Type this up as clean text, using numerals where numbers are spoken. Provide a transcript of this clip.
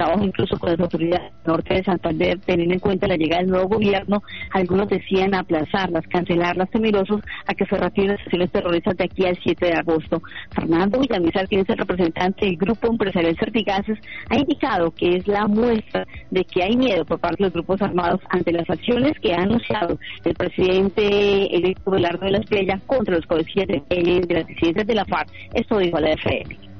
trabajo incluso con las autoridades del norte de Santander, teniendo en cuenta la llegada del nuevo gobierno. Algunos decían aplazarlas, cancelarlas, temerosos a que se retiren las acciones terroristas de aquí al 7 de agosto. Fernando Villamizar, quien es el representante del Grupo Empresarial Certigases, ha indicado que es la muestra de que hay miedo por parte de los grupos armados ante las acciones que ha anunciado el presidente electo Belardo de la Espriella contra los cabecillas de las disidencias de la FARC. Esto dijo a la FM.